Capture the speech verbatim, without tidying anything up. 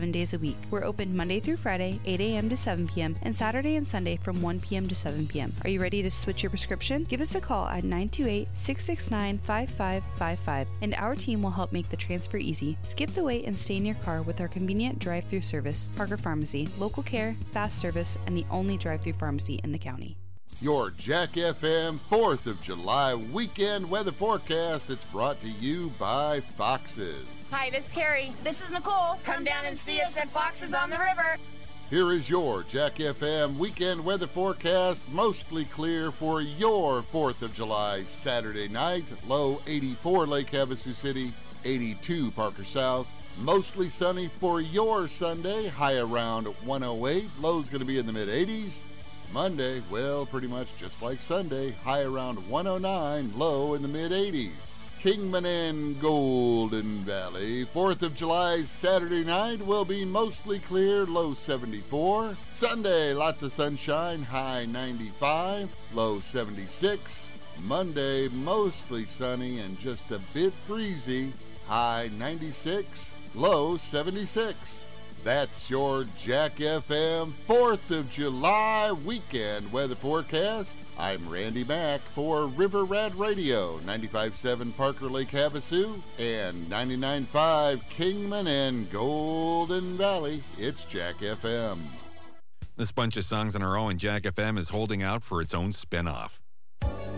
seven days a week. We're open Monday through Friday, eight a.m. to seven p.m., and Saturday and Sunday from one p.m. to seven p.m. Are you ready to switch your prescription? Give us a call at nine two eight, six six nine, five five five five, and our team will help make the transfer easy. Skip the wait and stay in your car with our convenient drive-through service. Parker Pharmacy, local care, fast service, and the only drive-through pharmacy in the county. Your Jack F M fourth of July weekend weather forecast. It's brought to you by Foxes. Hi, this is Carrie. This is Nicole. Come down and see us at Foxes on the River. Here is your Jack F M weekend weather forecast. Mostly clear for your fourth of July Saturday night. Low eighty-four Lake Havasu City, eighty-two Parker South. Mostly sunny for your Sunday. High around one oh eight. Low's going to be in the mid-eighties. Monday, well, pretty much just like Sunday. High around one oh nine. Low in the mid-eighties. Kingman and Golden Valley. fourth of July Saturday night will be mostly clear, low seventy-four. Sunday, lots of sunshine, high ninety-five, low seventy-six. Monday, mostly sunny and just a bit breezy, high ninety-six, low seventy-six. That's your Jack F M fourth of July weekend weather forecast. I'm Randy Mack for River Rat Radio, ninety-five point seven Parker Lake Havasu and ninety-nine point five Kingman and Golden Valley. It's Jack F M. This bunch of songs on our own, Jack F M is holding out for its own spinoff.